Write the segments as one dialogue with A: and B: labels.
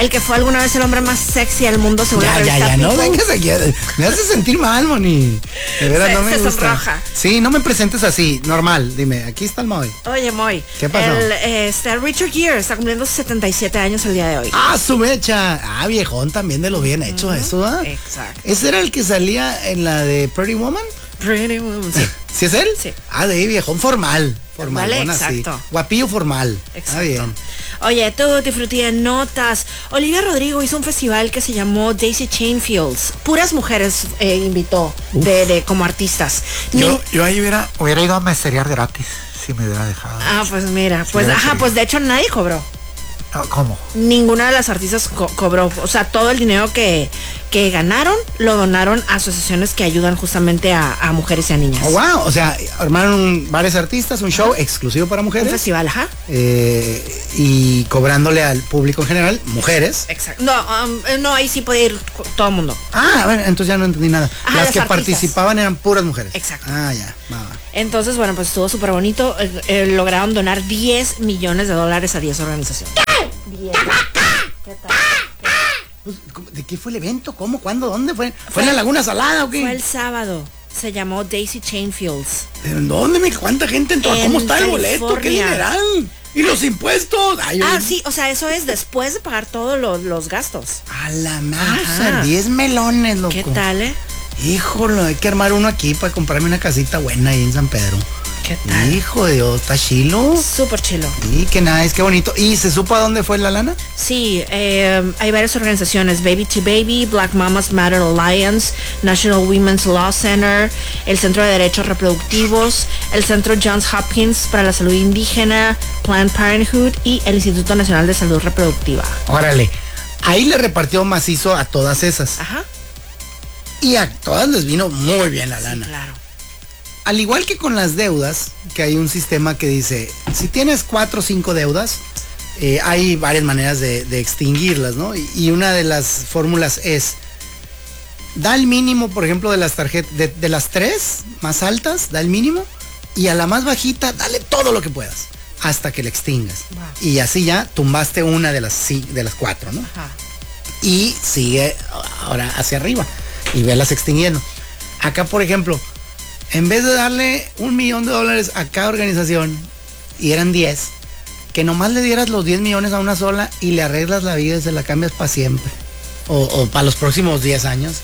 A: el que fue alguna vez el hombre más sexy del mundo según la revista
B: Ya, no
A: People.
B: vengas aquí. Me hace sentir mal, Moni. De veras, no me
A: se
B: gusta.
A: sonroja.
B: Sí, no me presentes así, normal. Dime, aquí está el Moy.
A: Oye, Moy.
B: ¿Qué pasó?
A: Richard Gere está cumpliendo 77 años el día de hoy.
B: Ah, su mecha. Ah, viejón también de lo bien hecho eso, ¿ah?
A: Exacto.
B: ¿Ese era el que salía en la de Pretty Woman?
A: Pretty Woman, sí.
B: ¿Sí es él?
A: Sí.
B: Ah, de ahí, viejón formal. Formal,
A: Vale,
B: así.
A: exacto.
B: Guapillo formal.
A: Exacto.
B: Ah, bien.
A: Oye, tú disfruté de notas. Olivia Rodrigo hizo un festival que se llamó Daisy Chain Fields. Puras mujeres invitó de como artistas.
C: Yo ahí hubiera ido a meserear gratis si me hubiera dejado.
A: Pues mira, pues pues de hecho nadie cobró.
C: ¿Cómo?
A: Ninguna de las artistas cobró. O sea, todo el dinero que ganaron lo donaron a asociaciones que ayudan justamente a mujeres y a niñas.
B: Oh, wow. O sea, armaron varios artistas, un show exclusivo para mujeres.
A: Un festival, ajá.
B: Y cobrándole al público en general, mujeres.
A: Exacto. No, ahí sí puede ir todo el mundo.
B: Ah, bueno, entonces ya no entendí nada.
A: Ajá,
B: las
A: las
B: que
A: artistas.
B: participaban eran puras mujeres.
A: Exacto.
B: Ah, ya. Va.
A: Entonces, bueno, pues estuvo súper bonito. Lograron donar $10 millones a 10 organizaciones. 10. ¿Qué tal?
B: Pues, ¿de qué fue el evento? ¿Cómo? ¿Cuándo? ¿Dónde fue? ¿Fue en la Laguna Salada o qué?
A: Fue el sábado. Se llamó Daisy Chain Fields.
B: ¿En dónde? ¿Cuánta gente entró?
A: En
B: ¿Cómo está el boleto? ¿Qué
A: California.
B: dineral? ¿Y los impuestos? Ay,
A: Sí, o sea, eso es después de pagar todos los gastos.
B: A la
A: Ajá.
B: masa, 10 melones, loco.
A: ¿Qué tal,
B: Híjole, hay que armar uno aquí para comprarme una casita buena ahí en San Pedro.
A: ¿Qué tal?
B: Hijo de Dios, está chilo.
A: Súper chilo.
B: Y qué nice, qué bonito. ¿Y se supo a dónde fue la lana?
A: Sí, hay varias organizaciones, Baby to Baby, Black Mamas Matter Alliance, National Women's Law Center, el Centro de Derechos Reproductivos, el Centro Johns Hopkins para la Salud Indígena, Planned Parenthood y el Instituto Nacional de Salud Reproductiva.
B: Órale, ahí le repartió macizo a todas esas.
A: Ajá.
B: Y a todas les vino muy bien la
A: Sí,
B: lana.
A: claro.
B: Al igual que con las deudas, que hay un sistema que dice, si tienes 4 o 5 deudas, hay varias maneras de extinguirlas, ¿no? Y una de las fórmulas es, da el mínimo, por ejemplo, de las tarjetas, de las 3 más altas, da el mínimo, y a la más bajita, dale todo lo que puedas, hasta que la extingas.
A: Wow.
B: Y así ya tumbaste una de las 4, ¿no?
A: Ajá.
B: Y sigue ahora hacia arriba y velas extinguiendo. Acá, por ejemplo, en vez de darle $1 millón a cada organización, y eran 10, que nomás le dieras los 10 millones a una sola y le arreglas la vida y se la cambias para siempre. O para los próximos 10 años.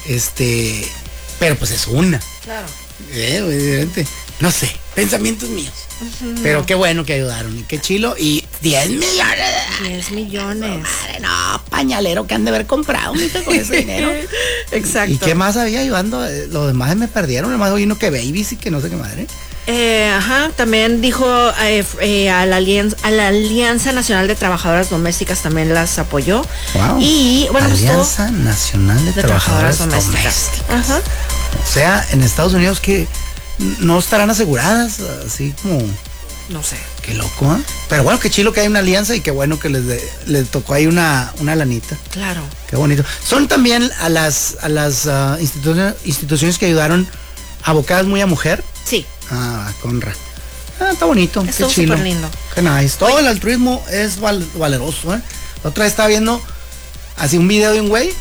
B: Pero pues es una.
A: Claro.
B: Evidente. No sé, pensamientos míos. Pero qué bueno que ayudaron y qué chilo. Y 10 millones.
A: 10 millones.
B: Madre, no, pañalero que han de haber comprado, mija, con ese dinero.
A: Exacto.
B: ¿Y qué más había ayudando? Los demás me perdieron, nomás oí uno que babies y que no sé qué madre.
A: También dijo a la Alianza Nacional de Trabajadoras Domésticas también las apoyó.
B: Wow.
A: Y bueno, pues
B: Alianza Nacional de Trabajadoras Domésticas.
A: Ajá.
B: O sea, en Estados Unidos que no estarán aseguradas, así como,
A: No sé.
B: qué loco, ¿eh? Pero bueno, qué chilo que hay una alianza y qué bueno que les tocó ahí una lanita.
A: Claro.
B: Qué bonito. Son también a las instituciones que ayudaron abocadas muy a mujer.
A: Sí.
B: Ah, conra. Está bonito.
A: Estuvo
B: qué chilo.
A: súper lindo.
B: Qué nice. Todo el altruismo es valeroso, ¿eh? La otra vez estaba viendo así un video de un güey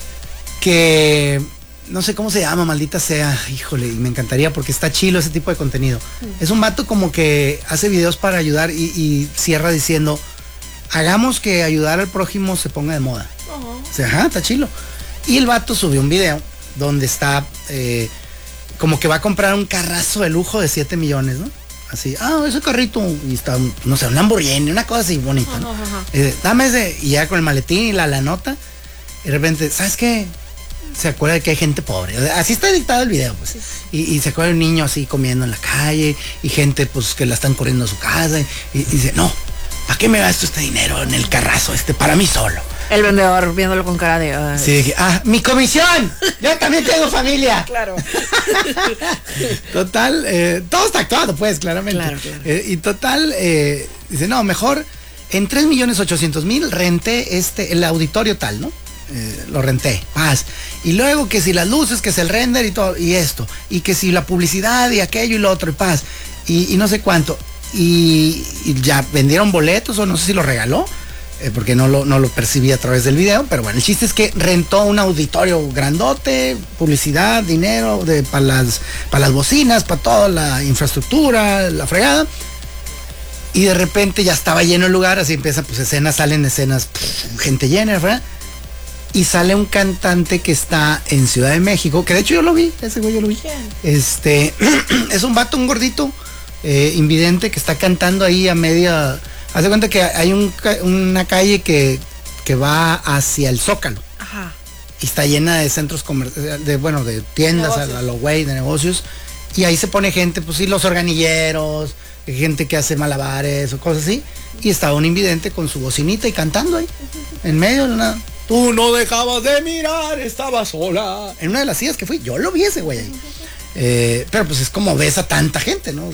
B: que no sé cómo se llama, maldita sea. Híjole, y me encantaría porque está chilo ese tipo de contenido. Es un vato como que hace videos para ayudar y cierra diciendo, hagamos que ayudar al prójimo se ponga de moda. O sea, ajá, está chilo. Y el vato subió un video donde está como que va a comprar un carrazo de lujo de 7 millones, ¿no? Así, ese carrito, y está, no sé, un Lamborghini, una cosa así bonita, ¿no? Dame ese, y ya con el maletín y la nota, y de repente, ¿sabes qué? Se acuerda de que hay gente pobre. Así está editado el video, pues. Sí. Y se acuerda de un niño así comiendo en la calle, y gente, pues, que la están corriendo a su casa, y dice, no, ¿para qué me gasto este dinero en el carrazo para mí solo?
A: El vendedor viéndolo con cara de...
B: Sí, dije, mi comisión, yo también tengo familia.
A: Claro.
B: Total, todo está actuado, pues, claramente.
A: Claro, claro.
B: Y total, dice, no, mejor en 3,800,000 renté el auditorio tal, ¿no? Lo renté, paz. Y luego que si las luces, que es el render y todo, y esto, y que si la publicidad y aquello y lo otro, y paz, y no sé cuánto. Y ya vendieron boletos, o no sé si los regaló, porque no lo percibí a través del video, pero bueno, el chiste es que rentó un auditorio grandote, publicidad, dinero para las bocinas, para toda la infraestructura, la fregada, y de repente ya estaba lleno el lugar, así empieza, pues salen escenas, gente llena, ¿verdad? Y sale un cantante que está en Ciudad de México, que de hecho yo lo vi, ese güey yo lo vi. Es un vato, un gordito, invidente, que está cantando ahí a media. Haz de cuenta que hay una calle que va hacia el Zócalo.
A: Ajá.
B: Y está llena de centros comerciales, de tiendas, a lo güey, de negocios. Y ahí se pone gente, pues sí, los organilleros, gente que hace malabares o cosas así. Y estaba un invidente con su bocinita y cantando ahí, en medio de nada. Tú no dejabas de mirar, estaba sola. En una de las sillas que fui, yo lo vi ese güey ahí. Pero pues es como ves a tanta gente, ¿no?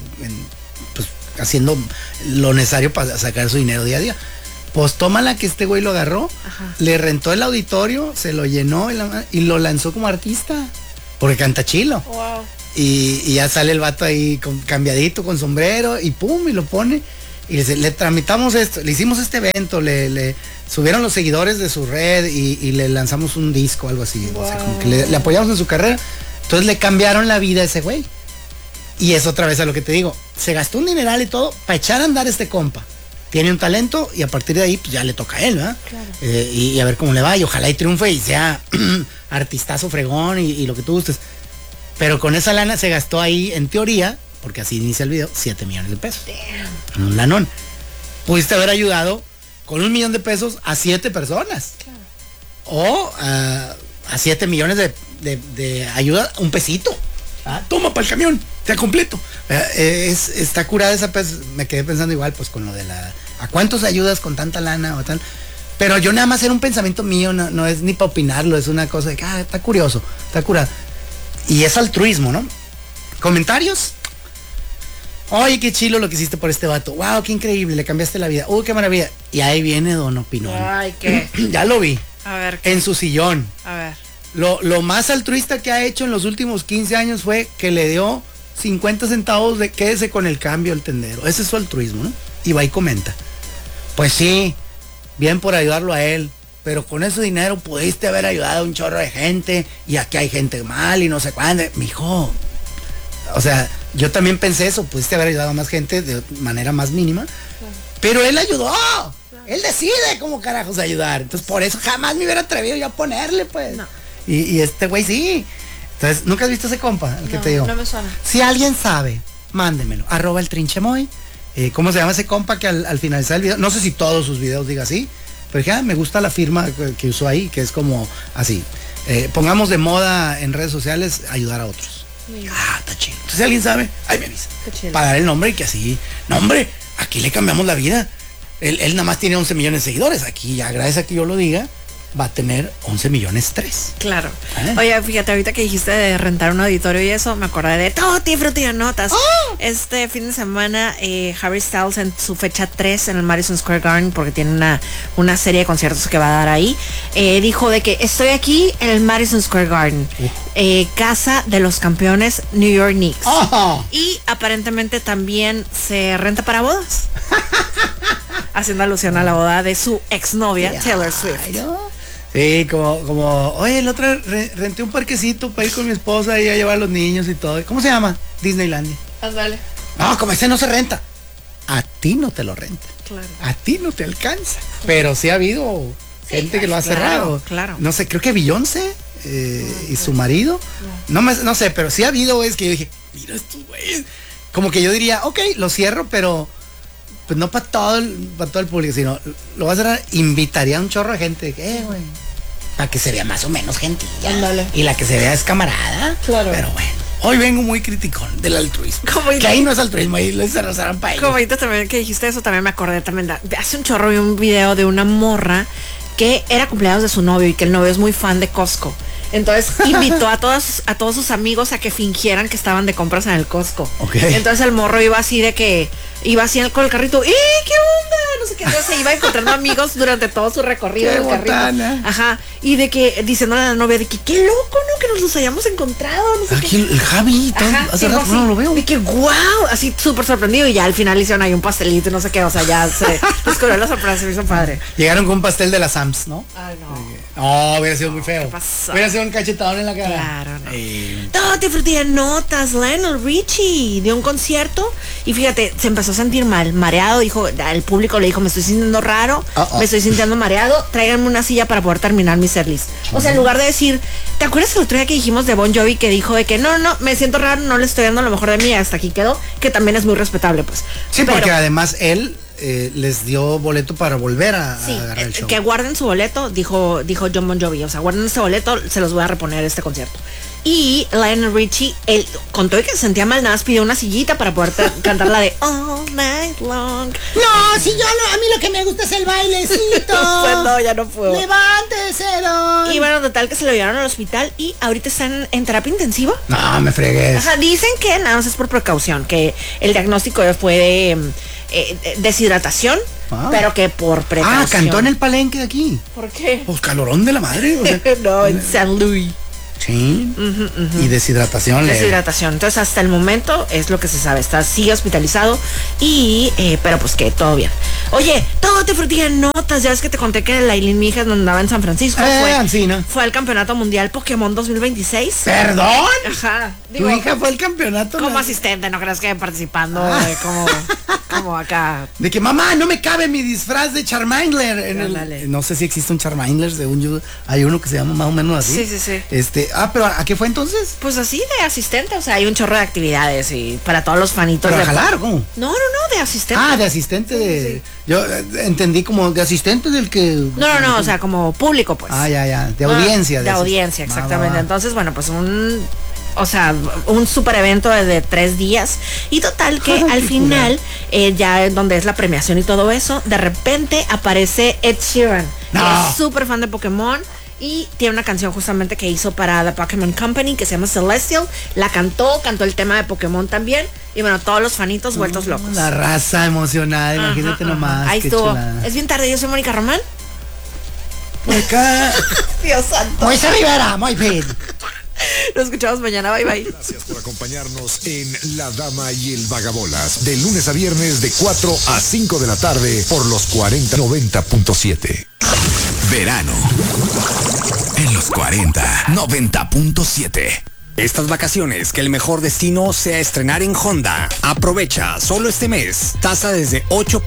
B: Pues haciendo lo necesario para sacar su dinero día a día. Pues tómala que este güey lo agarró, ajá, le rentó el auditorio, se lo llenó y lo lanzó como artista. Porque canta chilo.
A: Wow.
B: Y ya sale el vato ahí cambiadito, con sombrero, y pum, y lo pone. Y le tramitamos esto, le hicimos este evento, le subieron los seguidores de su red y le lanzamos un disco, algo así. Wow. O sea, como que le apoyamos en su carrera. Entonces le cambiaron la vida a ese güey. Y es otra vez a lo que te digo, se gastó un dineral y todo para echar a andar este compa. Tiene un talento y a partir de ahí pues ya le toca a él, ¿verdad? Claro. Y a ver cómo le va, y ojalá y triunfe y sea artistazo fregón y lo que tú gustes. Pero con esa lana se gastó ahí, en teoría, porque así inicia el video, 7 millones de pesos. Damn. Un lanón. Pudiste haber ayudado con $1 millón de pesos a 7 personas. Claro. O a 7 millones de ayuda, un pesito. Toma para el camión, te completo. Está curada esa, pues me quedé pensando igual, pues con lo de ¿a cuántos ayudas con tanta lana o tal? Pero yo nada más era un pensamiento mío, no es ni para opinarlo, es una cosa de que, está curioso, está curada. Y es altruismo, ¿no? ¿Comentarios? Oye, qué chilo lo que hiciste por este vato. Wow, qué increíble, le cambiaste la vida. Uy, qué maravilla. Y ahí viene Don Opinón.
A: Ay, ¿qué?
B: Ya lo vi.
A: A ver, ¿qué?
B: En su sillón.
A: A ver.
B: Lo más altruista que ha hecho en los últimos 15 años fue que le dio 50 centavos de quédese con el cambio al tendero. Ese es su altruismo, ¿no? Y va y comenta. Pues sí, bien por ayudarlo a él, pero con ese dinero pudiste haber ayudado a un chorro de gente y aquí hay gente mal y no sé cuándo. Mijo, o sea, yo también pensé eso, pudiste haber ayudado a más gente de manera más mínima, claro, pero él ayudó. Claro. Él decide cómo carajos ayudar. Entonces por eso jamás me hubiera atrevido yo a ponerle, pues. No. Y este güey sí. Entonces, ¿nunca has visto ese compa? El que te digo.
A: No me suena.
B: Si alguien sabe, mándemelo. @eltrinchemoy. ¿Cómo se llama ese compa que al finalizar el video? No sé si todos sus videos diga así, pero dije, me gusta la firma que usó ahí, que es como así. Pongamos de moda en redes sociales ayudar a otros. Está chido. Entonces, si alguien sabe, ahí me avisa. Para dar el nombre y que así. No, hombre, aquí le cambiamos la vida. Él nada más tiene 11 millones de seguidores. Aquí, ya gracias a que yo lo diga, va a tener 11 millones 3.
A: Claro. Oye, fíjate, ahorita que dijiste de rentar un auditorio y eso, me acordé de Tutti Frutti de Notas. ¡Oh! Este fin de semana, Harry Styles en su fecha 3 en el Madison Square Garden, porque tiene una serie de conciertos que va a dar ahí, dijo de que estoy aquí en el Madison Square Garden, casa de los campeones New York Knicks. Oh. Y aparentemente también se renta para bodas. Haciendo alusión a la boda de su exnovia, Taylor Swift.
B: Sí, como, oye, el otro renté un parquecito para ir con mi esposa y a llevar a los niños y todo. ¿Cómo se llama? Disneylandia.
A: Ándale.
B: No, como ese no se renta. A ti no te lo renta. Claro. A ti no te alcanza. Pero sí ha habido gente que lo ha cerrado.
A: Claro.
B: No sé, creo que Beyoncé y su marido. No sé, pero sí ha habido, es que yo dije, mira estos güeyes. Como que yo diría, ok, lo cierro, pero pues no para todo el público, sino lo va a cerrar, invitaría a un chorro de gente, güey, para que se vea más o menos gentilla. Ándale. Y la que se vea es camarada. Claro. Pero bueno, hoy vengo muy criticón del altruismo. Que ahí no es altruismo, ahí lo cerraron para ellos.
A: Como ahorita también que dijiste eso, también me acordé también hace un chorro vi un video de una morra que era cumpleaños de su novio y que el novio es muy fan de Costco. Entonces invitó a todos sus amigos a que fingieran que estaban de compras en el Costco. Okay. Entonces el morro iba así con el carrito, ¿qué onda? No sé qué. Entonces se iba encontrando amigos durante todo su requerido del carrito. Ajá. y de que diciéndole a la novia de que qué loco, ¿no? Que nos hayamos encontrado. No sé
B: Aquí el Javi, hace rato no lo veo.
A: De que wow, así súper sorprendido. Y ya al final hicieron ahí un pastelito y no sé qué. O sea, ya se descubrió la sorpresa, se me hizo padre.
B: Llegaron con un pastel de la Sams, ¿no?
A: Ay, no.
B: No, hubiera sido muy feo.
A: ¿Qué pasó?
B: Hubiera sido un cachetadón en la cara.
A: Claro, no. Todo te frutía notas. Lionel Richie dio un concierto y fíjate, se empezó a sentir mal, mareado. Dijo, el público le dijo, me estoy sintiendo raro, me estoy sintiendo mareado. Tráiganme una silla para poder terminar mi setlist. O sea, en lugar de decir, ¿te acuerdas el otro día que dijimos de Bon Jovi que dijo de que no, me siento raro, no le estoy dando lo mejor de mí, hasta aquí quedó? Que también es muy respetable, pues.
B: Sí, pero, porque además él les dio boleto para volver a agarrar el show.
A: Que guarden su boleto, dijo John Bon Jovi. O sea, guarden este boleto, se los voy a reponer este concierto. Y Lionel Richie, él contó que se sentía mal, nada más pidió una sillita para poder cantar la de All Night Long.
D: No, si yo no, a mí lo que me gusta es el bailecito.
A: Pues no, ya no puedo.
D: Levántese, don.
A: Y bueno, total que se lo llevaron al hospital y ahorita están en terapia intensiva.
B: No, me fregues.
A: Ajá, dicen que nada más es por precaución, que el diagnóstico fue de deshidratación, pero que por precaución.
B: Cantó en el palenque de aquí.
A: ¿Por qué?
B: Pues calorón de la madre. O sea,
A: no, en San Luis.
B: Sí. Y deshidratación.
A: Deshidratación. Entonces, hasta el momento es lo que se sabe. Sigue hospitalizado y, pero pues que todo bien. Oye, todo te frutía en notas. Ya ves que te conté que Lailín, mi hija, andaba en San Francisco. Fue al Campeonato Mundial Pokémon 2026.
B: ¿Perdón?
A: Ajá.
B: ¿Tu hija fue al campeonato?
A: Como asistente, no creas que participando como acá.
B: De que, mamá, no me cabe mi disfraz de Charmander. No sé si existe un Charmander, según yo. Hay uno que se llama más o menos así.
A: Sí.
B: Pero ¿a qué fue entonces?
A: Pues así, de asistente. O sea, hay un chorro de actividades y para todos los fanitos.
B: ¿Pero a jalar, cómo?
A: No, de asistente.
B: De asistente de... Sí. Yo entendí como de asistente del que...
A: No, o sea, como público, pues.
B: Ya. De audiencia.
A: De audiencia, exactamente. Entonces, bueno, pues un super evento de 3 días y total que al final ya donde es la premiación y todo eso, de repente aparece Ed Sheeran, que es súper fan de Pokémon y tiene una canción justamente que hizo para The Pokémon Company que se llama Celestial. La cantó el tema de Pokémon también y bueno, todos los fanitos vueltos locos.
B: La raza emocionada, imagínate nomás.
A: Ahí estuvo. Chulada. Es bien tarde, yo soy Mónica Román.
B: Por acá.
A: Dios santo.
D: Moisés Rivera, muy bien.
A: Nos escuchamos mañana, bye.
E: Gracias por acompañarnos en La Dama y el Vagabolas, de lunes a viernes de 4 a 5 de la tarde por los 4090.7. Verano en los 4090.7.
F: Estas vacaciones, que el mejor destino sea estrenar en Honda. Aprovecha solo este mes. Tasa desde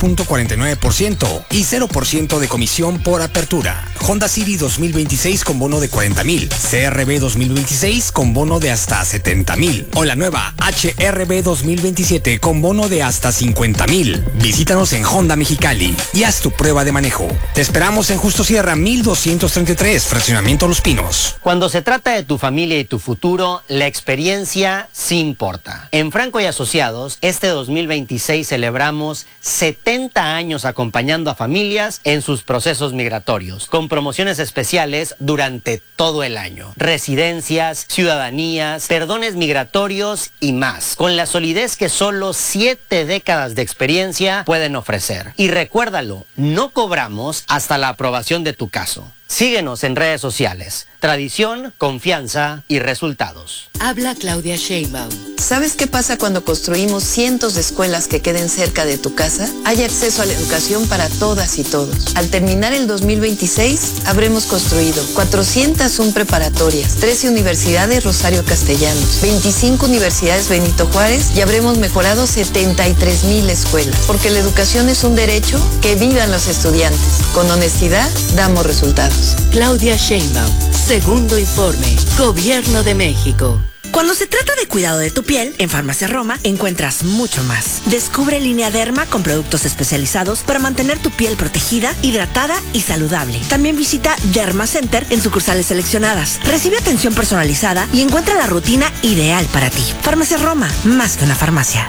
F: 8.49% y 0% de comisión por apertura. Honda City 2026 con bono de 40,000. CRV 2026 con bono de hasta 70,000. O la nueva HRV 2027 con bono de hasta 50,000. Visítanos en Honda Mexicali y haz tu prueba de manejo. Te esperamos en Justo Sierra 1233, Fraccionamiento Los Pinos.
G: Cuando se trata de tu familia y tu futuro, la experiencia sí importa. En Franco y Asociados, este 2026 celebramos 70 años acompañando a familias en sus procesos migratorios, con promociones especiales durante todo el año. Residencias, ciudadanías, perdones migratorios y más, con la solidez que solo 7 décadas de experiencia pueden ofrecer. Y recuérdalo, no cobramos hasta la aprobación de tu caso. Síguenos en redes sociales. Tradición, confianza y resultados.
H: Habla Claudia Sheinbaum. ¿Sabes qué pasa cuando construimos cientos de escuelas que queden cerca de tu casa? Hay acceso a la educación para todas y todos. Al terminar el 2026, habremos construido 401 preparatorias, 13 universidades Rosario Castellanos, 25 universidades Benito Juárez y habremos mejorado 73,000 escuelas. Porque la educación es un derecho, que vivan los estudiantes. Con honestidad, damos resultados. Claudia Sheinbaum, segundo informe, Gobierno de México.
I: Cuando se trata de cuidado de tu piel, en Farmacia Roma encuentras mucho más. Descubre Línea Derma con productos especializados para mantener tu piel protegida, hidratada y saludable. También visita Derma Center en sucursales seleccionadas. Recibe atención personalizada y encuentra la rutina ideal para ti. Farmacia Roma, más que una farmacia.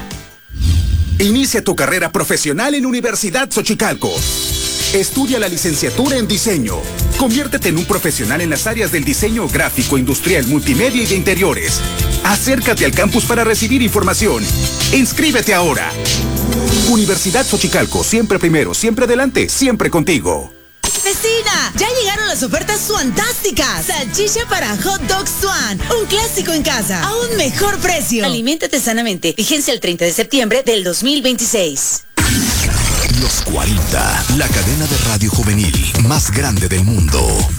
J: Inicia tu carrera profesional en Universidad Xochicalco. Estudia la licenciatura en diseño. Conviértete en un profesional en las áreas del diseño gráfico, industrial, multimedia y de interiores. Acércate al campus para recibir información. Inscríbete ahora. Universidad Xochicalco, siempre primero, siempre adelante, siempre contigo.
K: ¡Vecina! Ya llegaron las ofertas suantásticas. Salchicha para hot dog Swan. Un clásico en casa. A un mejor precio. Aliméntate sanamente. Vigencia el 30 de septiembre del 2026.
E: Los 40, la cadena de radio juvenil más grande del mundo.